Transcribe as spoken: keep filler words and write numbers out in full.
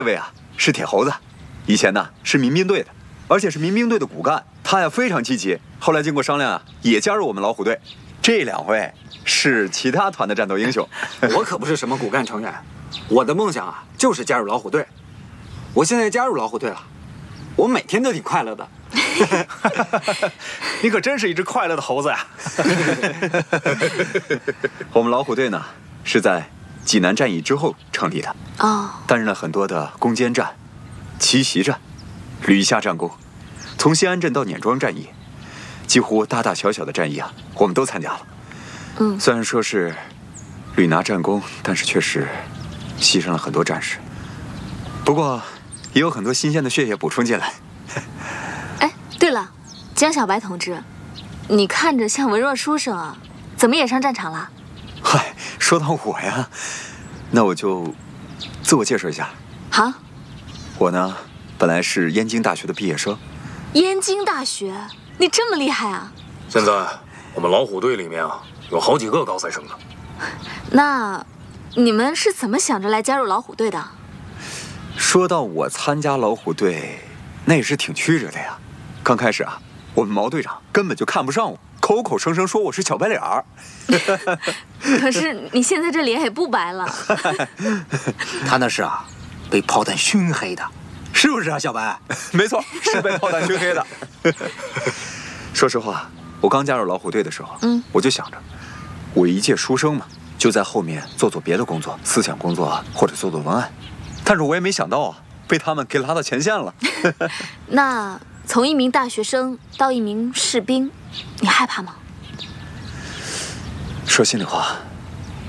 这位啊是铁猴子，以前呢是民兵队的，而且是民兵队的骨干。他呀非常积极，后来经过商量啊，也加入我们老虎队。这两位是其他团的战斗英雄。 我可不是什么骨干成员，我的梦想啊就是加入老虎队。我现在加入老虎队了，我每天都挺快乐的。 你可真是一只快乐的猴子呀！ 我们老虎队呢是在济南战役之后成立的， 哦， 担任了很多的攻坚战、奇袭战、屡下战功，从西安镇到碾庄战役，几乎大大小小的战役啊，我们都参加了。 嗯， 虽然说是屡拿战功，但是确实牺牲了很多战士。不过也有很多新鲜的血液补充进来。 哎，对了，江小白同志，你看着像文弱书生啊，怎么也上战场了？ 嗨，说到我呀，那我就自我介绍一下。 好， 我呢，本来是燕京大学的毕业生。 燕京大学，你这么厉害啊？ 现在我们老虎队里面啊，有好几个高材生呢。 那你们是怎么想着来加入老虎队的？ 说到我参加老虎队，那也是挺曲折的呀。刚开始啊，我们毛队长根本就看不上我，口口声声说我是小白脸儿。 可是你现在这脸也不白了。 他那是啊，被炮弹熏黑的，是不是啊，小白？ 没错，是被炮弹熏黑的。说实话，我刚加入老虎队的时候，嗯，我就想着，我一介书生嘛，就在后面做做别的工作，思想工作啊，或者做做文案。但是我也没想到啊，被他们给拉到前线了。 那从一名大学生到一名士兵，你害怕吗？ 说心里话，